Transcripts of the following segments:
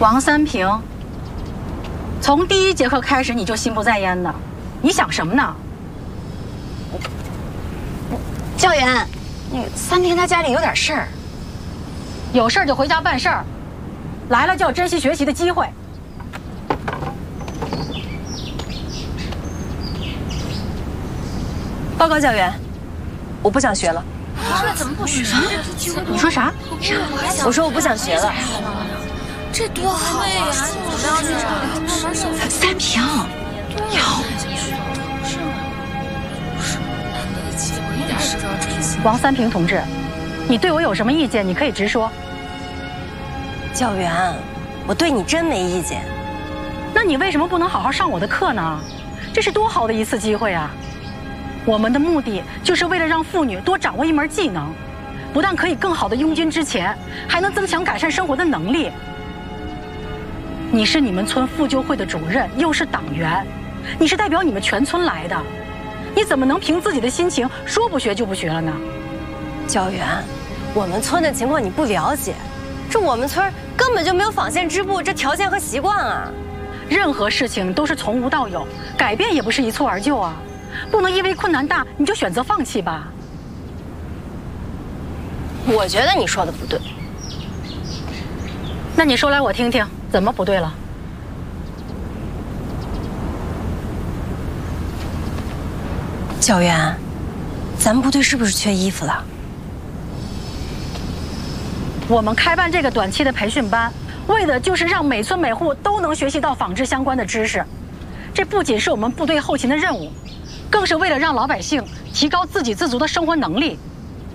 王三平，从第一节课开始你就心不在焉的，你想什么呢？ 教员，那个三平他家里有点事儿， 有事儿就回家办事儿，来了就要珍惜学习的机会。 报告教员，我不想学了。 这怎么不学？ 你说啥？ 我说我不想学了。 这多好呀！我们要去这里慢慢上。 三平， 有是吗？是，难得的机会，一点都不知道珍惜。 王三平同志，你对我有什么意见，你可以直说。 教员，我对你真没意见。 那你为什么不能好好上我的课呢？这是多好的一次机会啊！我们的目的就是为了让妇女多掌握一门技能，不但可以更好的拥军之前，还能增强改善生活的能力。你是你们村妇救会的主任，又是党员，你是代表你们全村来的，你怎么能凭自己的心情说不学就不学了呢？ 教员，我们村的情况你不了解，这我们村根本就没有纺线织布这条件和习惯啊。 任何事情都是从无到有，改变也不是一蹴而就啊，不能因为困难大你就选择放弃吧。 我觉得你说的不对。 那你说来我听听，怎么不对了？ 教员，咱们部队是不是缺衣服了？ 我们开办这个短期的培训班，为的就是让每村每户都能学习到纺织相关的知识。这不仅是我们部队后勤的任务，更是为了让老百姓提高自给自足的生活能力。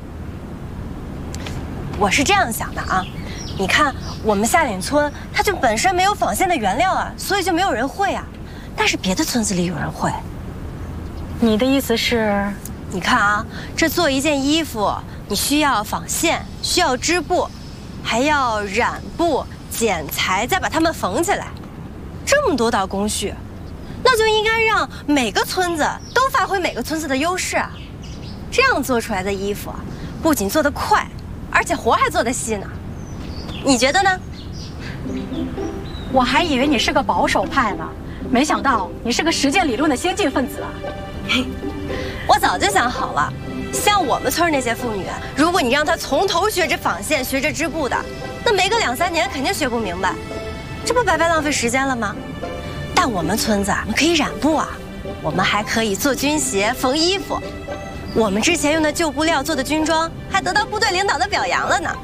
我是这样想的啊，你看我们下岭村，它就本身没有纺线的原料啊，所以就没有人会啊。但是别的村子里有人会。 你的意思是？ 你看啊，这做一件衣服，你需要纺线，需要织布，还要染布、剪裁，再把它们缝起来，这么多道工序，那就应该让每个村子都发挥每个村子的优势啊。这样做出来的衣服啊，不仅做得快，而且活还做得细呢。你觉得呢？ 我还以为你是个保守派呢，没想到你是个实践理论的先进分子啊。 我早就想好了，像我们村那些妇女，如果你让她从头学着纺线、学着织布的，那没个2、3年肯定学不明白，这不白白浪费时间了吗？但我们村子可以染布啊，我们还可以做军鞋、缝衣服。我们之前用的旧布料做的军装，还得到部队领导的表扬了呢。